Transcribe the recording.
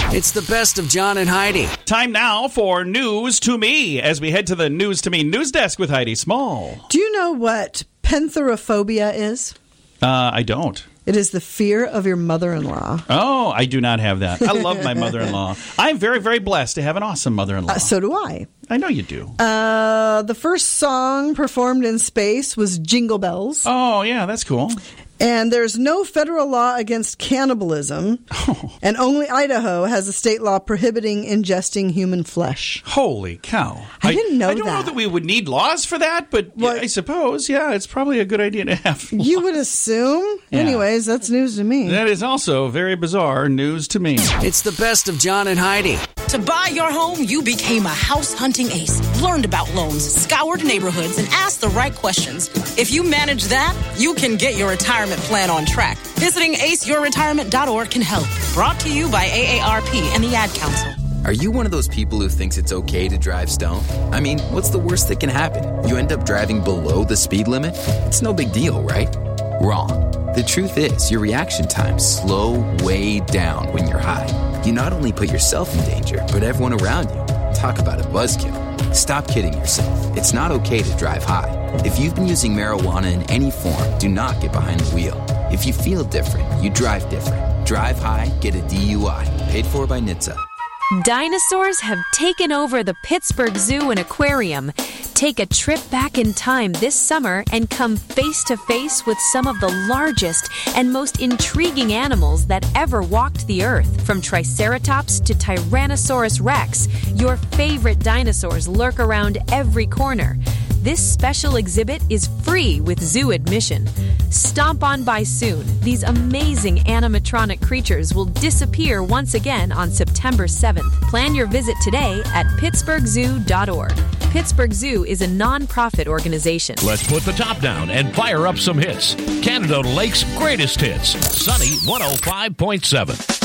It's the best of John and Heidi. Time now for News to Me as we head to the News to Me news desk with Heidi Small. Do you know what penthorophobia is? I don't. It is the fear of your mother-in-law. Oh, I do not have that. I love my mother-in-law. I'm very, very blessed to have an awesome mother-in-law. So do I. I know you do. The first song performed in space was Jingle Bells. Oh, yeah, that's cool. And there's no federal law against cannibalism. Oh. And only Idaho has a state law prohibiting ingesting human flesh. Holy cow. I didn't know that. I don't know that we would need laws for that, but I suppose, it's probably a good idea to have laws. You would assume? Yeah. Anyways, that's news to me. That is also very bizarre news to me. It's the best of John and Heidi. To buy your home, you became a house hunting ace, learned about loans, scoured neighborhoods, and asked the right questions. If you manage that, you can get your retirement plan on track. Visiting aceyourretirement.org can help. Brought to you by AARP and the Ad Council. Are you one of those people who thinks it's okay to drive stoned? I mean, what's the worst that can happen? You end up driving below the speed limit? It's no big deal, right? Wrong. The truth is, your reaction times slow way down when you're high. You not only put yourself in danger, but everyone around you. Talk about a buzzkill. Stop kidding yourself. It's not okay to drive high. If you've been using marijuana in any form, do not get behind the wheel. If you feel different, you drive different. Drive high, get a DUI. Paid for by NHTSA. Dinosaurs have taken over the Pittsburgh Zoo and Aquarium. Take a trip back in time this summer and come face to face with some of the largest and most intriguing animals that ever walked the earth. From Triceratops to Tyrannosaurus Rex, your favorite dinosaurs lurk around every corner. This special exhibit is free with zoo admission. Stomp on by soon. These amazing animatronic creatures will disappear once again on September 7th. Plan your visit today at pittsburghzoo.org. Pittsburgh Zoo is a non-profit organization. Let's put the top down and fire up some hits. Canada Lake's greatest hits. Sunny 105.7.